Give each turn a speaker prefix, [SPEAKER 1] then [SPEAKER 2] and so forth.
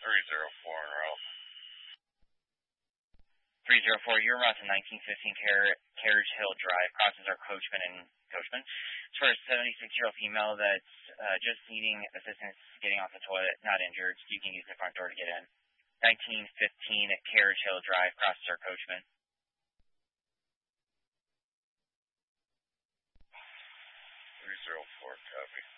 [SPEAKER 1] 304 in row.
[SPEAKER 2] 304, you're route to 1915 Carriage Hill Drive, crosses our Coachman. It's for a 76-year-old female that's just needing assistance getting off the toilet, not injured. You can use the front door to get in. 1915 Carriage Hill Drive, crosses our Coachman.
[SPEAKER 1] 304, copy.